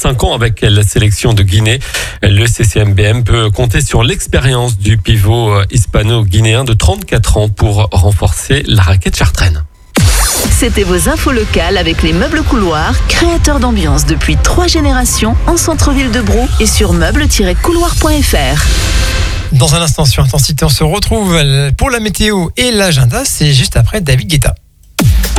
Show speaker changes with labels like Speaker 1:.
Speaker 1: 5 ans avec la sélection de Guinée. Le CCMBM peut compter sur l'expérience du pivot hispano-guinéen de 34 ans pour renforcer la raquette chartraine.
Speaker 2: C'était vos infos locales avec les meubles couloirs, créateurs d'ambiance depuis 3 générations en centre-ville de Brou et sur meubles-couloirs.fr.
Speaker 3: Dans un instant sur Intensité, on se retrouve pour la météo et l'agenda. C'est juste après David Guetta.